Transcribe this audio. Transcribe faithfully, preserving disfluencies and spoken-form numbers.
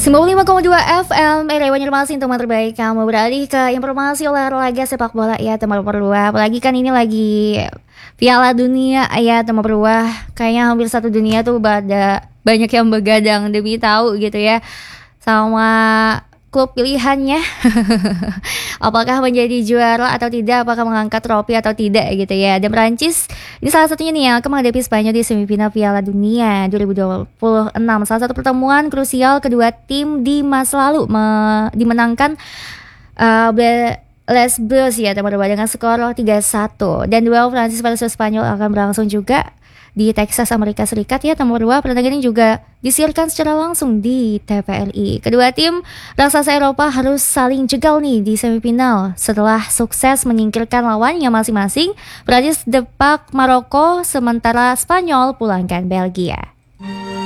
sembilan puluh lima koma dua F M Rewan Informasi teman terbaik. Kamu beralih ke informasi olahraga sepak bola ya teman berdua. Apalagi kan ini lagi Piala Dunia ya teman berdua. Kayaknya hampir satu dunia tuh pada banyak yang begadang demi tahu gitu ya sama klub pilihannya. Apakah menjadi juara atau tidak, apakah mengangkat trofi atau tidak gitu ya. Dan Prancis ini salah satunya nih yang akan menghadapi Spanyol di semifinal Piala Dunia dua ribu dua puluh enam. Salah satu pertemuan krusial kedua tim di masa lalu me- dimenangkan uh, Les Bleus ya teman-teman dengan skor tiga satu. Dan duel Prancis versus Spanyol akan berlangsung juga di Texas, Amerika Serikat ya teman berdua. Pertandingan ini juga disiarkan secara langsung di T V R I. Kedua tim raksasa Eropa harus saling jegal nih di semifinal setelah sukses menyingkirkan lawannya masing-masing. Prancis depak Maroko sementara Spanyol pulangkan Belgia.